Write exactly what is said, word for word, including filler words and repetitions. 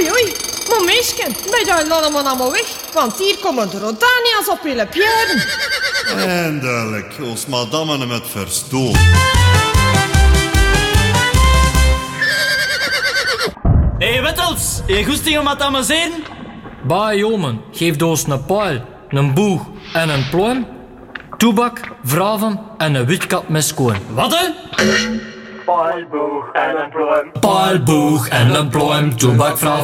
Oei, oei. Maar meisje, ben je allemaal allemaal weg? Want hier komen de Rodania's op willen pieren. Eindelijk, ons madame met verstoot. Hé, hey, Wittels, je goesting om wat te amuseren? Bah, jongen, geef ons een paal, een boeg en een pluim. Toebak, vraven en een witkat met skoon. Wat, hè? Paalboog en een pluim. Paalboeg en een pluim, toebak, vraven.